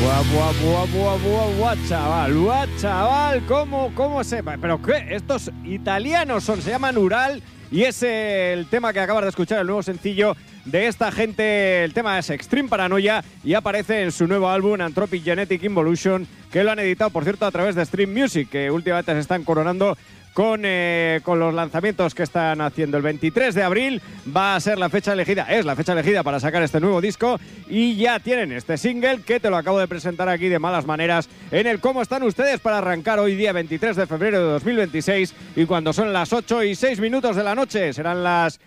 Chaval, ¿cómo se...? ¿Pero qué? Estos italianos se llaman Ural y es el tema que acabas de escuchar, el nuevo sencillo de esta gente. El tema es Extreme Paranoia y aparece en su nuevo álbum Anthropic Genetic Involution, que lo han editado, por cierto, a través de Stream Music, que últimamente se están coronando con los lanzamientos que están haciendo. El 23 de abril va a ser la fecha elegida, es la fecha elegida para sacar este nuevo disco y ya tienen este single que te lo acabo de presentar aquí de malas maneras en el ¿Cómo están ustedes? Para arrancar hoy día 23 de febrero de 2026 y cuando son las 8:06 de la noche, serán las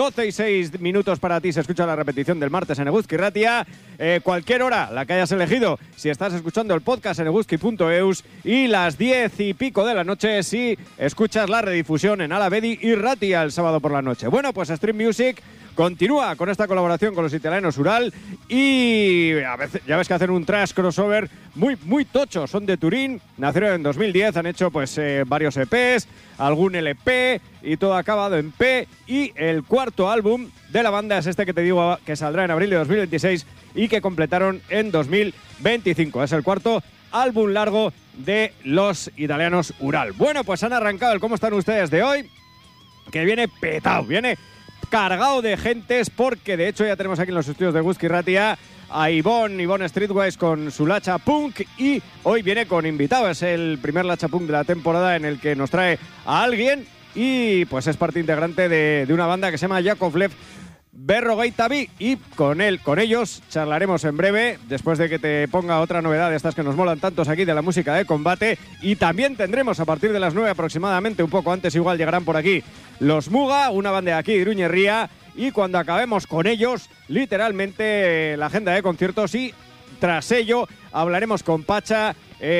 12:06 para ti. Se escucha la repetición del martes en Eguzki Ratia. Cualquier hora, la que hayas elegido, si estás escuchando el podcast en eguzki.eus, y las 10:00 de la noche si escuchas la redifusión en Alavedi y Ratia el sábado por la noche. Bueno, pues Stream Music continúa con esta colaboración con los italianos Ural y a veces ya ves que hacen un trash crossover muy tocho. Son de Turín, nacieron en 2010, han hecho pues varios EPs, algún LP y todo acabado en P, y el cuarto álbum de la banda es este que te digo que saldrá en abril de 2026 y que completaron en 2025. Es el cuarto álbum largo de los italianos Ural. Bueno, pues han arrancado el ¿Cómo están ustedes? De hoy, que viene petado, viene cargado de gentes, porque de hecho ya tenemos aquí en los estudios de Eguzki Ratia a Ivonne Streetwise con su Lacha Punk, y hoy viene con invitado. Es el primer Lacha Punk de la temporada en el que nos trae a alguien y pues es parte integrante de una banda que se llama Yakovlev Berrogeitavi, y con ellos charlaremos en breve, después de que te ponga otra novedad de estas que nos molan tantos aquí de la música de combate. Y también tendremos a partir de las 9 aproximadamente, un poco antes igual, llegarán por aquí los Muga, una banda de aquí de Iruñerría, y cuando acabemos con ellos, literalmente la agenda de conciertos, y tras ello hablaremos con Pacha,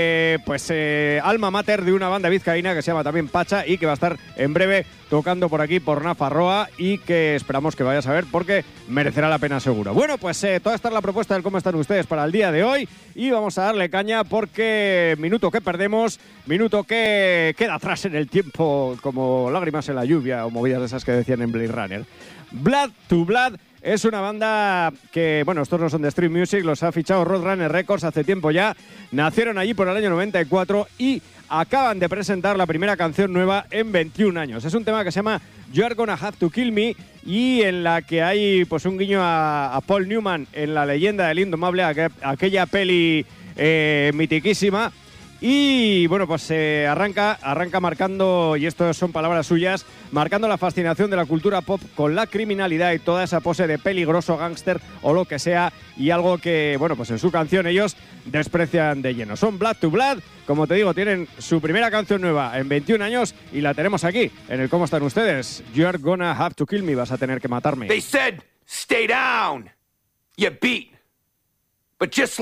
alma mater de una banda vizcaína que se llama también Pacha y que va a estar en breve tocando por aquí por Nafarroa y que esperamos que vayas a ver porque merecerá la pena seguro. Bueno, pues toda esta es la propuesta del ¿Cómo están ustedes? Para el día de hoy, y vamos a darle caña porque minuto que perdemos, minuto que queda atrás en el tiempo, como lágrimas en la lluvia o movidas de esas que decían en Blade Runner. Blood to Blood es una banda que, bueno, estos no son de Stream Music, los ha fichado Roadrunner Records hace tiempo ya. Nacieron allí por el año 94 y acaban de presentar la primera canción nueva en 21 años. Es un tema que se llama You're Gonna Have to Kill Me, y en la que hay pues un guiño a Paul Newman en La Leyenda del Indomable, aquella peli mitiquísima. Y bueno, pues arranca marcando, y esto son palabras suyas, marcando la fascinación de la cultura pop con la criminalidad y toda esa pose de peligroso gángster o lo que sea, y algo que, bueno, pues en su canción ellos desprecian de lleno. Son Blood to Blood, como te digo, tienen su primera canción nueva en 21 años y la tenemos aquí en el ¿Cómo están ustedes? You're Gonna Have to Kill Me, vas a tener que matarme. They said, stay down, you beat, but just